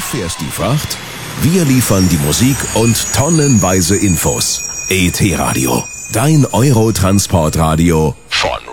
erfährst die Fracht, wir liefern die Musik und tonnenweise Infos. ET Radio, dein Eurotransportradio von